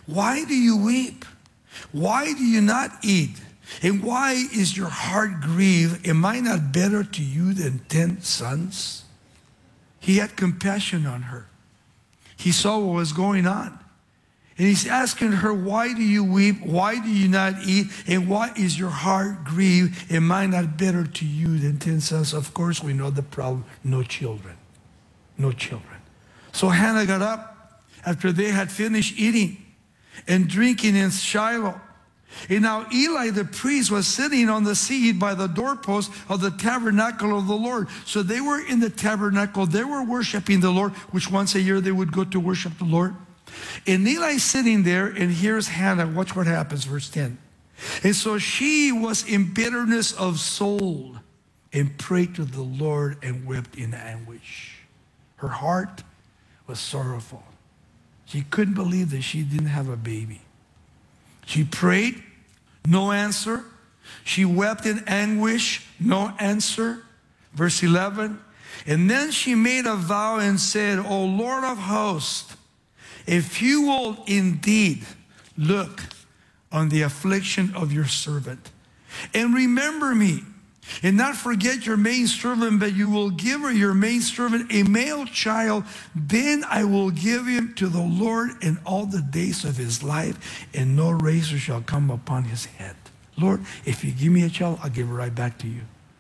Why do you weep? Why do you not eat? And why is your heart grieved? Am I not better to you than 10 sons? He had compassion on her. He saw what was going on. And he's asking her, why do you weep? Why do you not eat? And why is your heart grieved? Am I not better to you than 10 sons? Of course, we know the problem. No children. No children. So Hannah got up after they had finished eating and drinking in Shiloh. And now Eli the priest was sitting on the seat by the doorpost of the tabernacle of the Lord. So they were in the tabernacle. They were worshiping the Lord, which once a year they would go to worship the Lord. And Eli's sitting there, and here's Hannah. Watch what happens, verse 10. And so she was in bitterness of soul and prayed to the Lord and wept in anguish. Her heart was sorrowful. She couldn't believe that she didn't have a baby. She prayed, no answer. She wept in anguish, no answer. Verse 11. And then she made a vow and said, O Lord of hosts, if you will indeed look on the affliction of your servant and remember me and not forget your maidservant, but you will give her, your maidservant, a male child, then I will give him to the Lord in all the days of his life, and no razor shall come upon his head. Lord, if you give me a child, I'll give it right back to you.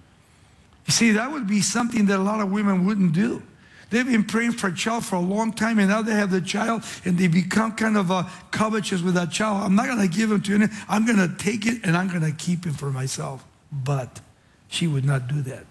You see, that would be something that a lot of women wouldn't do. They've been praying for a child for a long time, and now they have the child, and they become kind of covetous with that child. I'm not going to give him to him. I'm going to take it, and I'm going to keep it for myself. But she would not do that.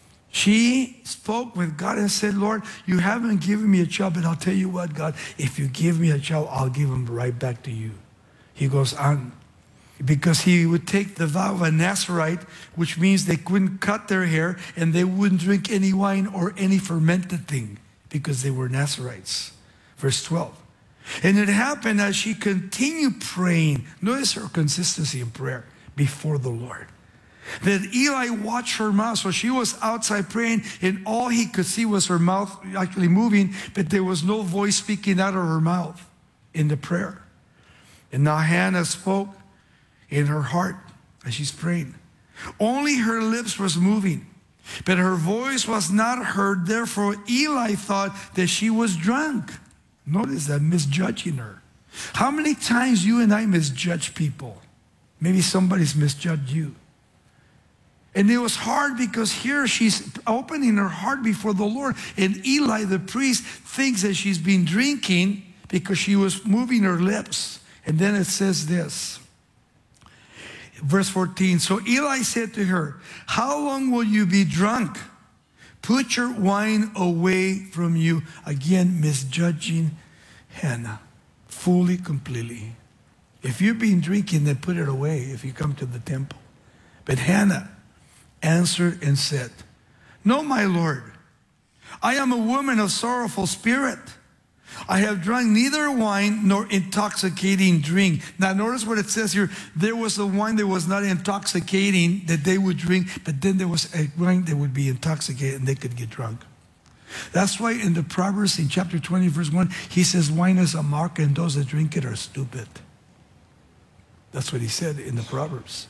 She spoke with God and said, Lord, you haven't given me a child, but I'll tell you what, God, if you give me a child, I'll give him right back to you. He goes on. Because he would take the vow of a Nazarite, which means they couldn't cut their hair and they wouldn't drink any wine or any fermented thing because they were Nazarites. Verse 12. And it happened as she continued praying. Notice her consistency in prayer before the Lord. That Eli watched her mouth. So she was outside praying, and all he could see was her mouth actually moving, but there was no voice speaking out of her mouth in the prayer. And now Hannah spoke in her heart as she's praying. Only her lips was moving, but her voice was not heard. Therefore, Eli thought that she was drunk. Notice that, misjudging her. How many times you and I misjudge people? Maybe somebody's misjudged you. And it was hard because here she's opening her heart before the Lord. And Eli, the priest, thinks that she's been drinking because she was moving her lips. And then it says this. Verse 14, so Eli said to her, how long will you be drunk? Put your wine away from you. Again, misjudging Hannah fully, completely. If you've been drinking, then put it away if you come to the temple. But Hannah answered and said, no, my Lord, I am a woman of sorrowful spirit. I have drunk neither wine nor intoxicating drink. Now notice what it says here. There was a wine that was not intoxicating that they would drink, but then there was a wine that would be intoxicated and they could get drunk. That's why in the Proverbs in chapter 20 verse 1, he says wine is a mark and those that drink it are stupid. That's what he said in the Proverbs.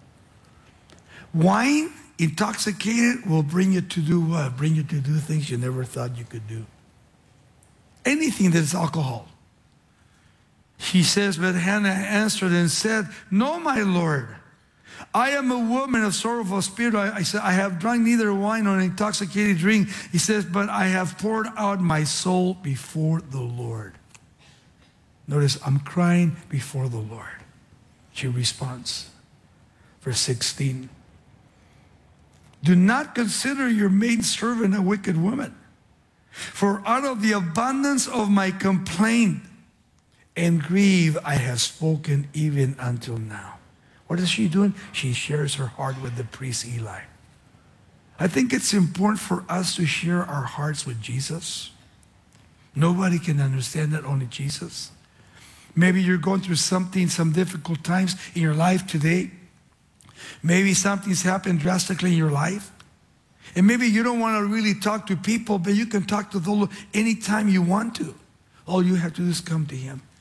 Wine intoxicated will bring you to do what? Bring you to do things you never thought you could do. Anything that is alcohol. He says, but Hannah answered and said, no, my Lord, I am a woman of sorrowful spirit. I said, I have drunk neither wine nor intoxicating drink. He says, but I have poured out my soul before the Lord. Notice, I'm crying before the Lord. She responds. Verse 16. Do not consider your maidservant a wicked woman. For out of the abundance of my complaint and grief, I have spoken even until now. What is she doing? She shares her heart with the priest Eli. I think it's important for us to share our hearts with Jesus. Nobody can understand that, only Jesus. Maybe you're going through something, some difficult times in your life today. Maybe something's happened drastically in your life. And maybe you don't want to really talk to people, but you can talk to the Lord anytime you want to. All you have to do is come to Him.